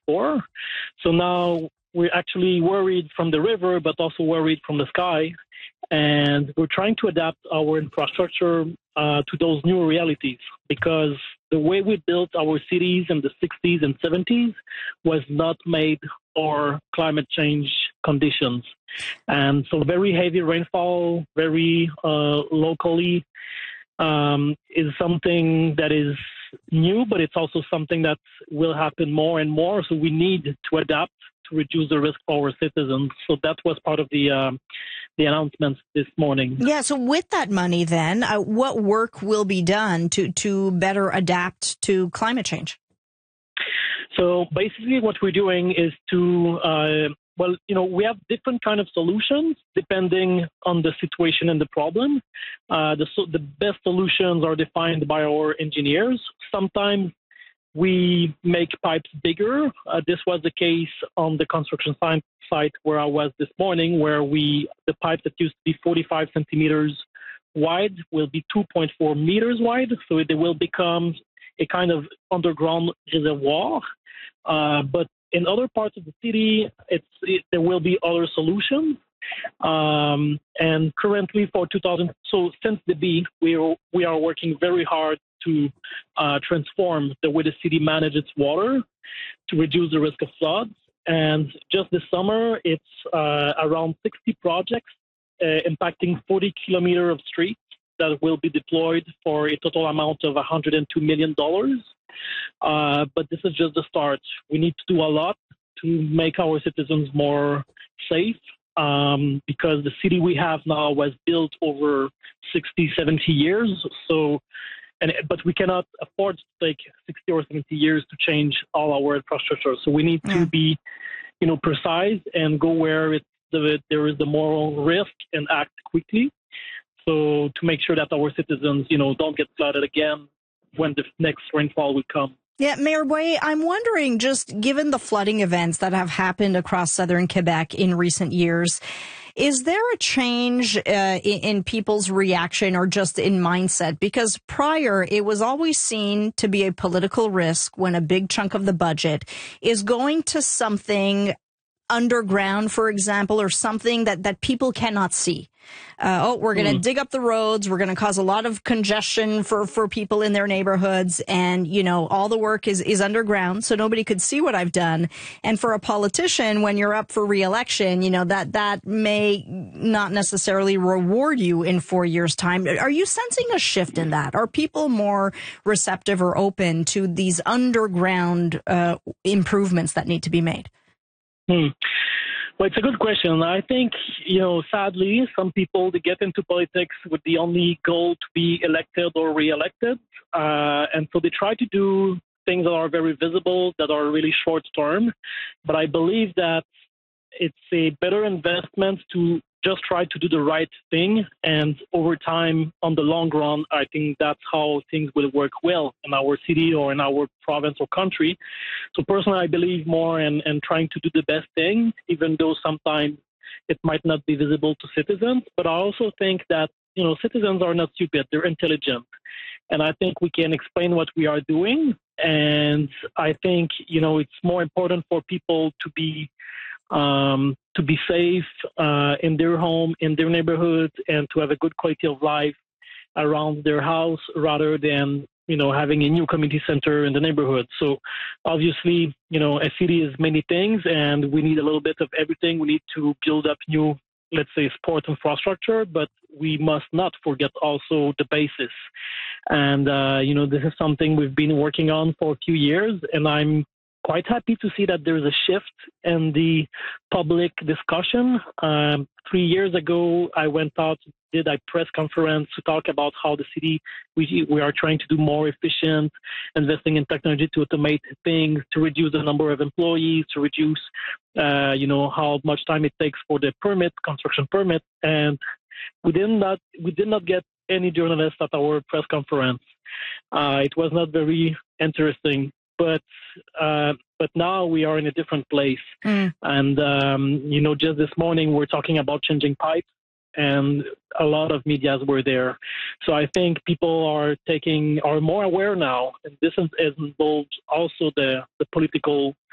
before. So now we're actually worried from the river, but also worried from the sky. And we're trying to adapt our infrastructure to those new realities, because the way we built our cities in the 60s and 70s was not made for climate change conditions. And so very heavy rainfall, very locally, is something that is new, but it's also something that will happen more and more. So we need to adapt to reduce the risk for our citizens. So that was part of the announcements this morning. Yeah, so with that money then, what work will be done to better adapt to climate change? So basically what we're doing is to, we have different kind of solutions depending on the situation and the problem. The best solutions are defined by our engineers. Sometimes we make pipes bigger. This was the case on the construction site where I was this morning, where the pipes that used to be 45 centimeters wide will be 2.4 meters wide. So they will become a kind of underground reservoir. But in other parts of the city, there will be other solutions. And currently since the B, we are working very hard to transform the way the city manages its water to reduce the risk of floods. And just this summer, it's around 60 projects impacting 40 kilometers of streets that will be deployed for a total amount of $102 million. But this is just the start. We need to do a lot to make our citizens more safe, because the city we have now was built over 60, 70 years. But we cannot afford to take 60 or 70 years to change all our infrastructure. So we need to be, precise and go where there is the moral risk and act quickly. So to make sure that our citizens, don't get flooded again when the next rainfall will come. Yeah, Mayor Boyer, I'm wondering, just given the flooding events that have happened across southern Quebec in recent years, is there a change in people's reaction or just in mindset? Because prior, it was always seen to be a political risk when a big chunk of the budget is going to something underground, for example, or something that people cannot see. We're going to dig up the roads. We're going to cause a lot of congestion for people in their neighborhoods. And, all the work is underground, so nobody could see what I've done. And for a politician, when you're up for re-election, that may not necessarily reward you in 4 years' time. Are you sensing a shift in that? Are people more receptive or open to these underground improvements that need to be made? Well, it's a good question. I think, sadly, some people, they get into politics with the only goal to be elected or re-elected. And so they try to do things that are very visible, that are really short term. But I believe that it's a better investment to just try to do the right thing. And over time, on the long run, I think that's how things will work well in our city or in our province or country. So personally, I believe more in trying to do the best thing, even though sometimes it might not be visible to citizens. But I also think that, citizens are not stupid. They're intelligent. And I think we can explain what we are doing. And I think, it's more important for people to be safe in their home, in their neighborhood, and to have a good quality of life around their house rather than, having a new community center in the neighborhood. So obviously, a city is many things, and we need a little bit of everything. We need to build up new, let's say, sport infrastructure, but we must not forget also the basis. And, this is something we've been working on for a few years, and I'm quite happy to see that there's a shift in the public discussion. 3 years ago, I went out, did a press conference to talk about how the city, we are trying to do more efficient, investing in technology to automate things, to reduce the number of employees, to reduce, how much time it takes for the construction permit. And we did not get any journalists at our press conference. It was not very interesting. But now we are in a different place. And, just this morning we're talking about changing pipes, and a lot of medias were there. So I think people are more aware now. And this involves also the political